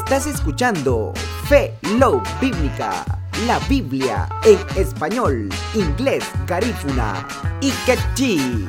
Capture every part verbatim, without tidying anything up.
Estás escuchando Fe Love Bíblica, la Biblia en español, inglés, garífuna y quechí.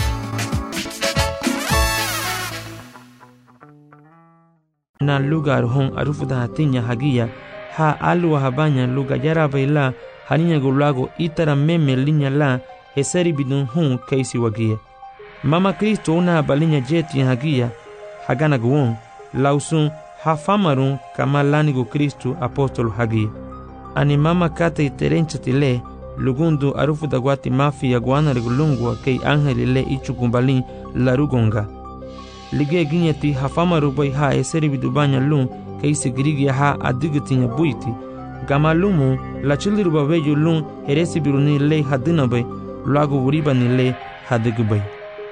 Na lugar hon arufuda hatinya hagia ha alu habanya luga yara baila haninya gulago itara meme linya la eseri bidun hon kaisi wagia mama Kristo una balinya jeti hagia hagana guon lausun hafamarun kama lanigo Kristo apostolo hagia ani mama kata iterencha tile lugundu arufuda guati mafi ya guana regulungwa kei angeli le ichukumbalin larugonga lige ginyati hafamaru bai ha eseri bidubanya lun kaisi grigi ha adigitinya buiti gamalumu la chiliru babeju lun heresi biruni le hadina bai lago wuriba ni le hadigu bai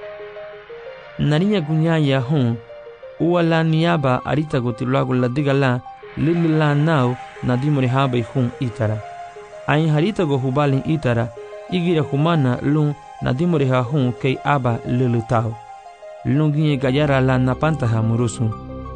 narinya gunyaya hon uwala niaba arita goti lago ladigala lilila nao nadimori ha bai hun itara ain harita go hubalin itara igira humana lun nadimori ha hun kei aba lilutao lungi gayara la napantaha murusu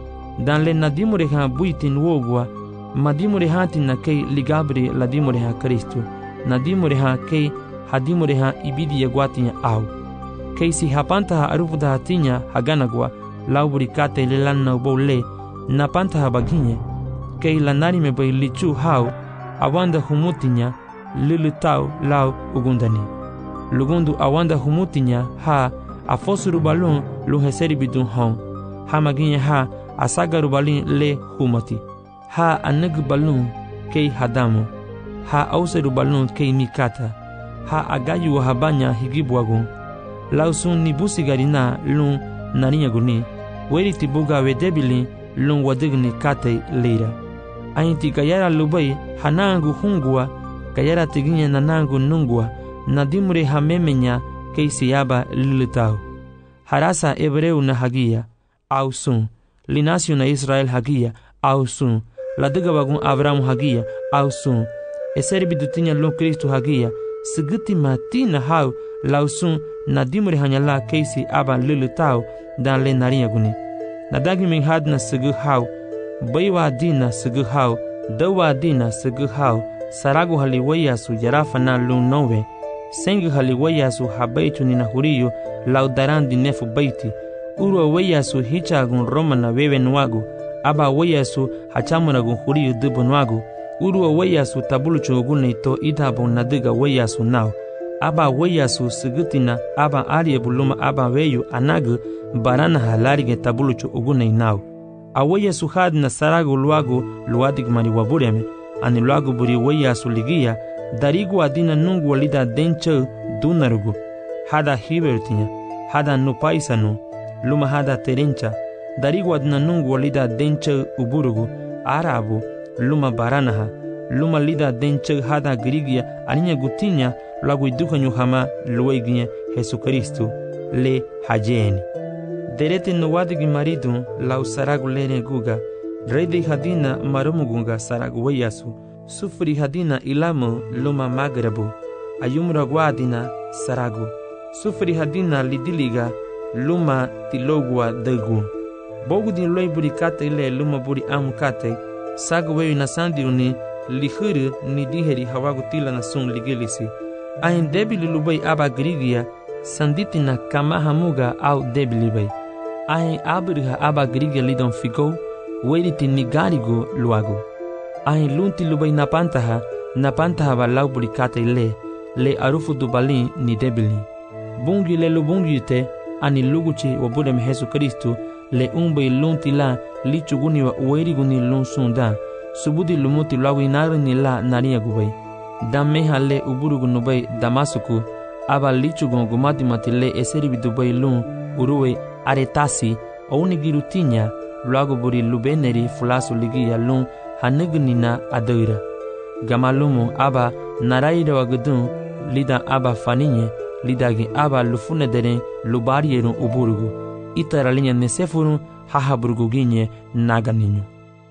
dan le nadimore ha buitin wogwa madimore hatin na kei ligabri ladimore ha Kristo nadimore ha kei hadimore ha ibidi yagwatinya au kei si hapantaha arufuda hatinya haganagwa lauburi kate le lanna bole napantaha baginye kei lanari me bai lichu hau awanda humutinya lilutau lau ugundani lugundu awanda humutinya ha afosuru balun lu heseri bidun hon ha maginya ha asagaru balin le humati ha anag balun kei hadamu ha auseru balun kei mikata ha agayu habanya higibwagun lausun nibusi garina lun narinya guni weri tibuga wedebili lun wadigni kate leira ainti gayara lubai hanangu hungwa gayara tiginya nanangu nungwa nadimure hamemenya kei siyaba lilitao harasa ebreu na hagia au sun linasio na Israel hagia au sun ladiga bagun Abraham hagia au sun eseri bidutinya lo Kristo hagia sigiti matina hau lausun nadimure hanyala keisi aba lilitao dan le nariya guni nadagi min hadna sigu hau baiwa dina sigu hau dawa dina sigu hau saragu haliwaya su jarafa na lu nowe sengi haliwayasu habaitu nina huriyo laudarandi nefu baiti urwa wayasu hichagun roma na wewe nwagu aba wayasu hachamunagun huriyo dubu nwagu urwa wayasu tabuluchu ogune ito idabo nadiga wayasu nao aba wayasu sigitina aba ariye buluma aba weyu anagu barana halarige tabuluchu ogune nao awayasu hadna saragu luagu luadig mani wabureme ani luagu buri wayasu ligia darigu adina nungu walida denche dunarugu hada hibertinya hada nupaisanu luma hada terencha darigu adina nungu walida denche uburugu arabu luma baranaha luma lida denche hada grigia aninya gutinya lagu idukanyu hama lueginya Jesu Kristo le hajeni derete nuwadigi maridu lau saragu lene guga redi hadina marumugunga saragu wayasu sufri hadina ilamu luma magrabu ayumra guadina saragu sufri hadina lidiliga luma tilogwa degu bogudi loy buri kate le luma buri amu kate sagu weyu na sandiuni lihuru ni diheri hawagu tila na sun ligilisi ayin debili lubai aba grigia sanditina kama hamuga au debili bay ayin abriha aba grigia lidon figo weriti nigarigo luago ahin lunti lubai napantaha napantaha balau bulikate le le arufu dubalin ni debili bungi le lubungi te ani luguchi wabudem Jesu Kristo le umbai lunti la lichuguni wa ueriguni lun sunda subudi lumuti lawi narini la nariya gubai dameha le uburugu nubai damasuku aba lichugun gumati matile eseri bidubai lun uruwe aretasi auni girutinya luago buri lubeneri fulasu ligiya lun hanignina adoira gamalumu aba naraira wagudun lida aba faninye lidagi aba lufune deren lubarierun uburugu itaralinya nesefurun hahaburguginye naganinyo.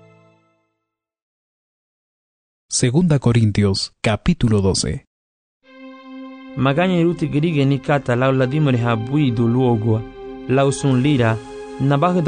Segunda Corintios, capítulo doce. Magaña iruti grige ni kata lau ladimore ha buidu luogua lau sun lira nabagda